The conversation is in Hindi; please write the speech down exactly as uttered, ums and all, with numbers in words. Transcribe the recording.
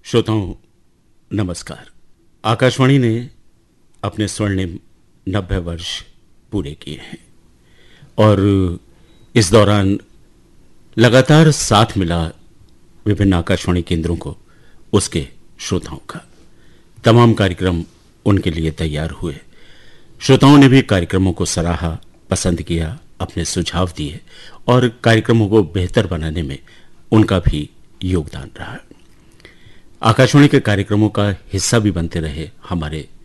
श्रोताओं नमस्कार। आकाशवाणी ने अपने स्वर्णिम नब्बे वर्ष पूरे किए हैं और इस दौरान लगातार साथ मिला विभिन्न आकाशवाणी केंद्रों को उसके श्रोताओं का। तमाम कार्यक्रम उनके लिए तैयार हुए। श्रोताओं ने भी कार्यक्रमों को सराहा, पसंद किया, अपने सुझाव दिए और कार्यक्रमों को बेहतर बनाने में उनका भी योगदान रहा। आकाशवाणी के कार्यक्रमों का हिस्सा भी बनते रहे हमारे